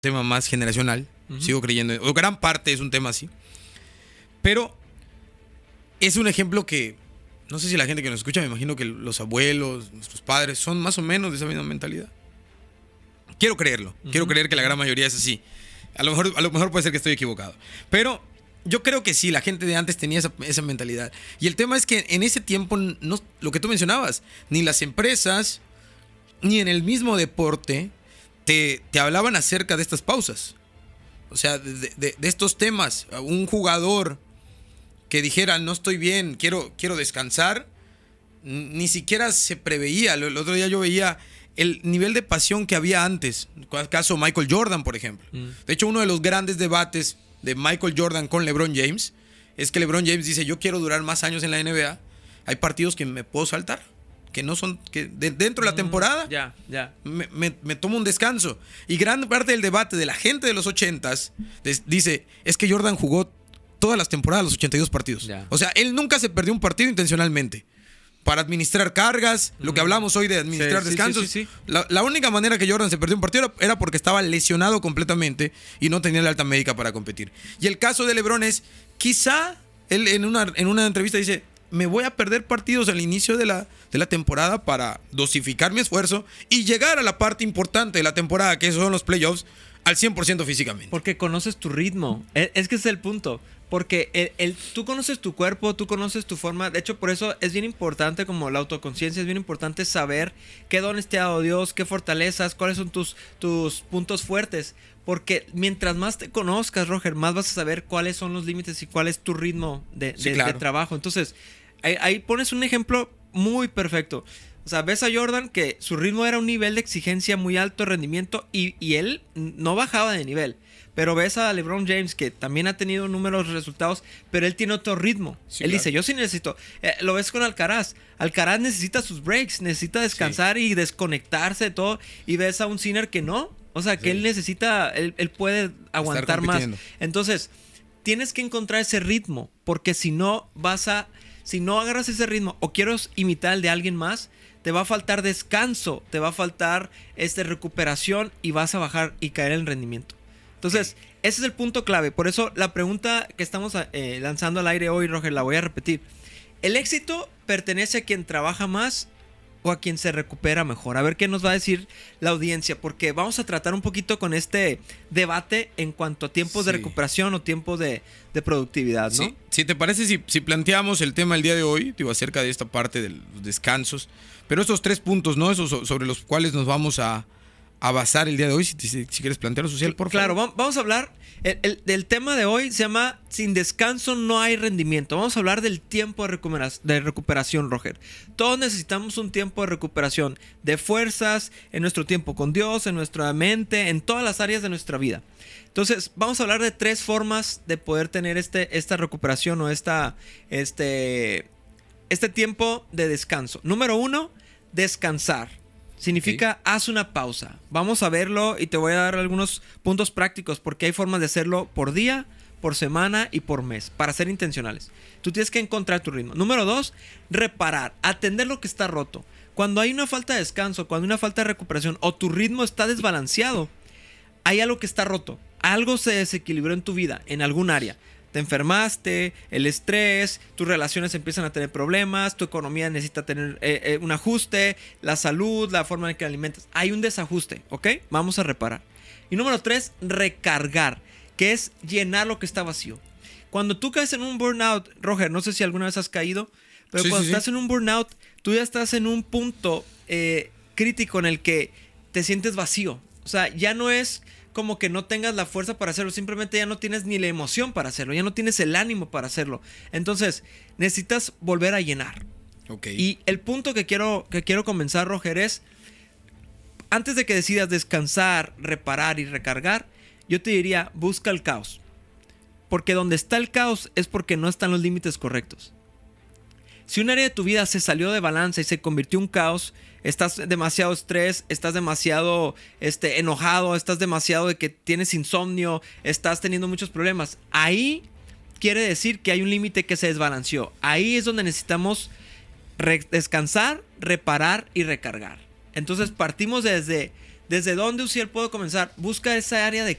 tema más generacional. Sigo creyendo, o gran parte es un tema así. Pero es un ejemplo que, no sé si la gente que nos escucha, me imagino que los abuelos, nuestros padres, son más o menos de esa misma mentalidad. Quiero creerlo. Quiero creer que la gran mayoría es así. A lo mejor puede ser que estoy equivocado. Pero yo creo que sí, la gente de antes tenía esa mentalidad. Y el tema es que en ese tiempo, no, lo que tú mencionabas, ni las empresas, ni en el mismo deporte, te hablaban acerca de estas pausas. O sea, de estos temas. Un jugador que dijera, no estoy bien, quiero descansar, ni siquiera se preveía. El otro día yo veía el nivel de pasión que había antes. El caso Michael Jordan, por ejemplo. De hecho, uno de los grandes debates de Michael Jordan con LeBron James es que LeBron James dice, yo quiero durar más años en la NBA. Hay partidos que me puedo saltar, que no son, que dentro de la temporada me tomo un descanso. Y gran parte del debate de la gente de los 80s dice, es que Jordan jugó todas las temporadas, los 82 partidos. O sea, él nunca se perdió un partido intencionalmente. Para administrar cargas, lo que hablamos hoy de administrar descansos. Sí. La única manera que Jordan se perdió un partido era porque estaba lesionado completamente y no tenía la alta médica para competir. Y el caso de LeBron es, quizá, él en una entrevista dice, me voy a perder partidos al inicio de la temporada para dosificar mi esfuerzo y llegar a la parte importante de la temporada, que son los playoffs, al 100% físicamente. Porque conoces tu ritmo. Es que ese es el punto. Porque tú conoces tu cuerpo, tú conoces tu forma. De hecho, por eso es bien importante, como la autoconciencia, es bien importante saber qué dones te ha dado Dios, qué fortalezas, cuáles son tus puntos fuertes. Porque mientras más te conozcas, Roger, más vas a saber cuáles son los límites y cuál es tu ritmo de trabajo. Entonces, ahí pones un ejemplo muy perfecto. O sea, ves a Jordan que su ritmo era un nivel de exigencia muy alto, rendimiento, y él no bajaba de nivel. Pero ves a LeBron James, que también ha tenido números resultados, pero él tiene otro ritmo. Sí, él dice, yo sí necesito. Lo ves con Alcaraz. Alcaraz necesita sus breaks, necesita descansar y desconectarse de todo. Y ves a un Sinner que no. O sea, que él necesita, él puede aguantar más. Entonces, tienes que encontrar ese ritmo, porque si no agarras ese ritmo o quieres imitar el de alguien más, te va a faltar descanso, te va a faltar recuperación y vas a bajar y caer en rendimiento. Entonces, ese es el punto clave. Por eso la pregunta que estamos lanzando al aire hoy, Roger, la voy a repetir. ¿El éxito pertenece a quien trabaja más o a quien se recupera mejor? A ver qué nos va a decir la audiencia, porque vamos a tratar un poquito con este debate en cuanto a tiempos de recuperación o tiempos de productividad, ¿no? Sí, ¿te parece si planteamos el tema el día de hoy, acerca de esta parte de los descansos, pero estos 3 puntos, ¿no? Esos sobre los cuales nos vamos a basar el día de hoy, si quieres plantearlo, Social, por favor. Claro, vamos a hablar, del tema de hoy se llama Sin descanso no hay rendimiento. Vamos a hablar del tiempo de recuperación, Roger. Todos necesitamos un tiempo de recuperación, de fuerzas, en nuestro tiempo con Dios, en nuestra mente, en todas las áreas de nuestra vida. Entonces, vamos a hablar de 3 formas de poder tener esta recuperación o este tiempo de descanso. Número 1, descansar. Significa haz una pausa. Vamos a verlo y te voy a dar algunos puntos prácticos porque hay formas de hacerlo por día, por semana y por mes para ser intencionales. Tú tienes que encontrar tu ritmo. Número 2, reparar, atender lo que está roto. Cuando hay una falta de descanso, cuando hay una falta de recuperación o tu ritmo está desbalanceado, hay algo que está roto. Algo se desequilibró en tu vida, en algún área. Te enfermaste, el estrés, tus relaciones empiezan a tener problemas, tu economía necesita tener un ajuste, la salud, la forma en que alimentas. Hay un desajuste, ¿ok? Vamos a reparar. Y número 3, recargar, que es llenar lo que está vacío. Cuando tú caes en un burnout, Roger, no sé si alguna vez has caído, pero cuando estás en un burnout, tú ya estás en un punto crítico en el que te sientes vacío. O sea, ya no es como que no tengas la fuerza para hacerlo, simplemente ya no tienes ni la emoción para hacerlo, ya no tienes el ánimo para hacerlo. Entonces, necesitas volver a llenar. Y el punto que quiero comenzar, Roger, es, antes de que decidas descansar, reparar y recargar, yo te diría, busca el caos. Porque donde está el caos es porque no están los límites correctos. Si un área de tu vida se salió de balance y se convirtió en un caos, estás demasiado estrés, estás demasiado enojado, estás demasiado de que tienes insomnio, estás teniendo muchos problemas. Ahí quiere decir que hay un límite que se desbalanceó. Ahí es donde necesitamos descansar, reparar y recargar. Entonces partimos desde ¿Desde dónde, Uziel, puedo comenzar? Busca esa área de